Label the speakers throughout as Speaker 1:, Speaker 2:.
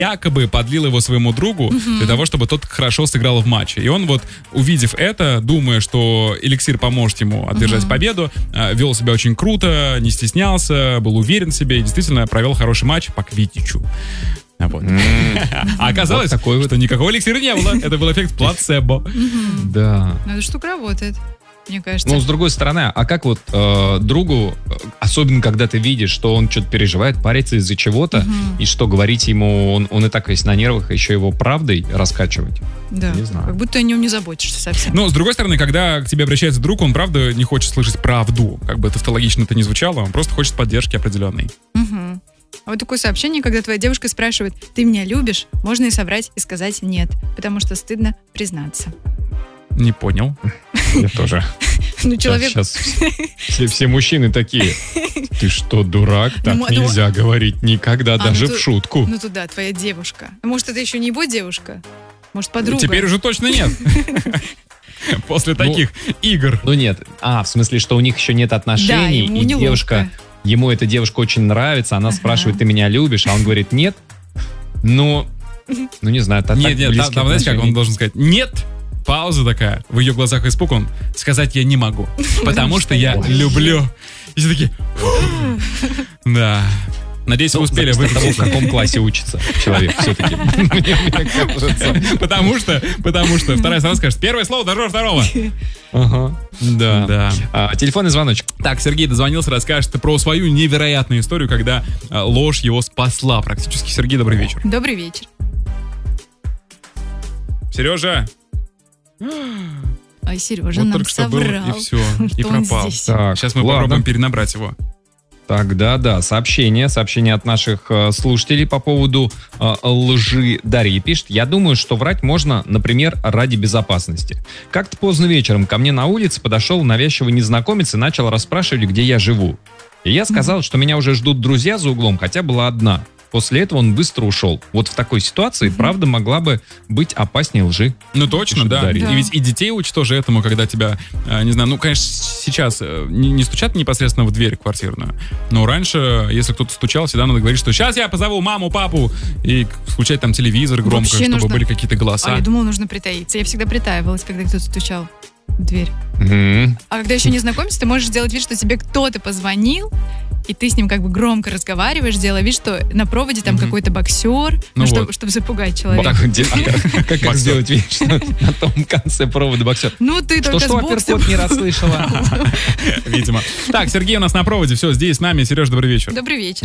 Speaker 1: якобы подлил его своему другу для того, чтобы тот хорошо сыграл в матче. И он вот, увидев это, думая, что эликсир поможет ему одержать победу, вел себя очень круто, не стеснялся, был уверен в себе и действительно провел хороший матч по квиддичу. Вот. А оказалось, что никакого эликсира не было. Это был эффект плацебо.
Speaker 2: Да.
Speaker 3: Но эта штука работает, мне кажется.
Speaker 2: Ну, с другой стороны, а как вот другу, особенно когда ты видишь, что он что-то переживает, парится из-за чего-то, и что говорить ему, он и так весь на нервах, еще его правдой раскачивать?
Speaker 3: Да,
Speaker 2: не знаю.
Speaker 3: Как будто о нем не заботишься совсем.
Speaker 1: Но, с другой стороны, когда к тебе обращается друг, он, правда, не хочет слышать правду. Как бы тавтологично это ни звучало, он просто хочет поддержки определенной.
Speaker 3: А вот такое сообщение, когда твоя девушка спрашивает: ты меня любишь? Можно и соврать, и сказать нет, потому что стыдно признаться.
Speaker 1: Не понял.
Speaker 2: Я тоже.
Speaker 3: Ну, человек...
Speaker 2: Сейчас все мужчины такие: ты что, дурак? Так нельзя говорить никогда, даже в шутку.
Speaker 3: Ну, туда, твоя девушка. Может, это еще не его девушка? Может, подруга?
Speaker 1: Теперь уже точно нет. После таких игр.
Speaker 2: Ну, нет. В смысле, что у них еще нет отношений,
Speaker 3: ему
Speaker 2: и
Speaker 3: неловко.
Speaker 2: девушка... Ему эта девушка очень нравится, она спрашивает: ты меня любишь? А он говорит: нет. Ну, не знаю, это
Speaker 1: Нет, там, знаете, как он должен сказать? Нет! Пауза такая, в ее глазах испуг, он: сказать я не могу, потому что я люблю. И все такие: да. Надеюсь, вы успели
Speaker 2: выйти того, в каком классе учится человек все-таки. Мне кажется.
Speaker 1: Потому что вторая сторона скажет: первое слово дороже второго.
Speaker 2: Ага, да. Телефонный звоночек.
Speaker 1: Так, Сергей дозвонился, расскажет про свою невероятную историю, когда ложь его спасла практически. Сергей, добрый вечер.
Speaker 3: Добрый вечер.
Speaker 1: Сережа.
Speaker 3: Ай, Сережа
Speaker 1: Вот
Speaker 3: нам
Speaker 1: только что был,
Speaker 3: соврал.
Speaker 1: и все, и пропал.
Speaker 2: Так,
Speaker 1: сейчас мы попробуем перенабрать его.
Speaker 2: Так, да, сообщение от наших слушателей по поводу лжи. Дарья пишет: я думаю, что врать можно, например, ради безопасности. Как-то поздно вечером ко мне на улице подошел навязчивый незнакомец и начал расспрашивать, где я живу. И я сказал, что меня уже ждут друзья за углом, хотя была одна. После этого он быстро ушел. Вот в такой ситуации, правда, могла бы быть опаснее лжи.
Speaker 1: Ну, точно, да.
Speaker 2: Дарья.
Speaker 1: И ведь и детей учат тоже этому, когда тебя, не знаю, ну, конечно, сейчас не стучат непосредственно в дверь квартирную, но раньше, если кто-то стучал, всегда надо говорить, что сейчас я позову маму, папу, и включать там телевизор громко,
Speaker 3: вообще
Speaker 1: чтобы
Speaker 3: нужно...
Speaker 1: были какие-то голоса.
Speaker 3: А я думала, нужно притаиться. Я всегда притаивалась, когда кто-то стучал в дверь. А когда еще не знакомишься, ты можешь сделать вид, что тебе кто-то позвонил, и ты с ним как бы громко разговариваешь, делая вид, что на проводе там какой-то боксер, чтобы запугать человека.
Speaker 2: Как сделать вид, что на том конце провода боксер?
Speaker 3: Ну, ты только с боксом.
Speaker 2: Апперкот не расслышала.
Speaker 1: Видимо. Так, Сергей у нас на проводе, все, здесь с нами. Сереж, добрый вечер.
Speaker 3: Добрый вечер.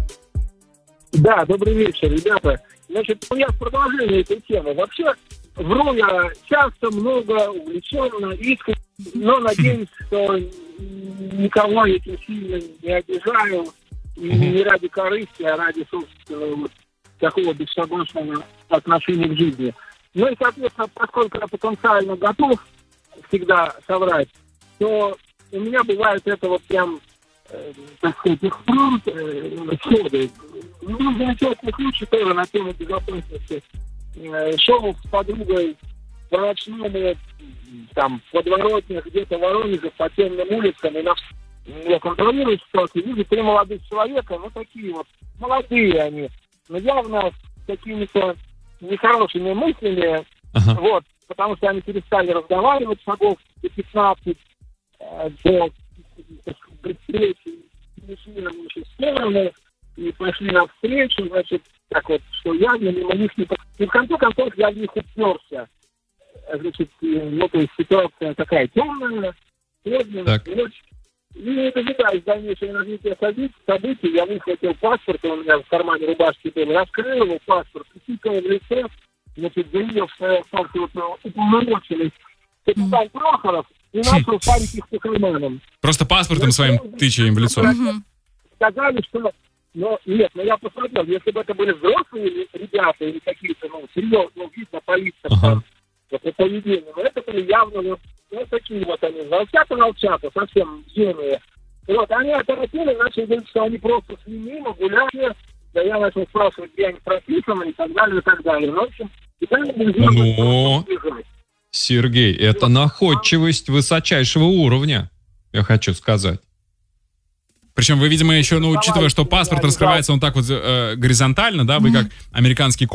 Speaker 4: Да, добрый вечер, ребята. Значит, я в продолжении этой темы. Вообще, вру я часто, много, увлеченно, искренне, но надеюсь, что никого этим сильно не обижаю, не ради корысти, а ради собственного вот такого бесшабашного отношения к жизни. Ну и, соответственно, поскольку я потенциально готов всегда соврать, то у меня бывает это вот прям, так сказать, сходы. Ну, замечательный случай тоже на тему безопасности. Шел с подругой по ночному, там, подворотнях, где-то в Воронеже, по темным улицам, и я контролирую ситуацию, вижу 3 молодых человека, ну, такие вот, молодые они, но явно с какими-то нехорошими мыслями, вот, потому что они перестали разговаривать шагов до 15, до встречи, перешли на наши стороны и пошли навстречу, значит, так вот, что явно мимо них не... И в конце концов я в них уперся. Значит, ну, то есть ситуация такая темная, сложная, и не дожидаясь дальнейшего развития событий, я выхватил паспорт, он у меня в кармане рубашки был, раскрыл его паспорт, тыкал в лицо, значит, заявил, что я стался уполномоченный капитан Прохоров, и начал шарить их по карманам.
Speaker 1: Просто паспортом своим тыча им в лицо.
Speaker 4: Сказали, что... Но нет, но я посмотрел, если бы это были взрослые ребята или какие-то, ну, серьезно, ну, видно по лицам, вот по поведению, но это были явно вот такие вот они, волчата, совсем юные. Вот, они оторопели, начали говорить, что они просто шли мимо, гуляли, да я начал спрашивать, где они прописаны и так далее, и так далее. Ну, в общем, и там
Speaker 2: Сергей, это находчивость высочайшего уровня, я хочу сказать.
Speaker 1: Причем вы, видимо, еще, учитывая, что паспорт раскрывается он так вот горизонтально, да, вы как американский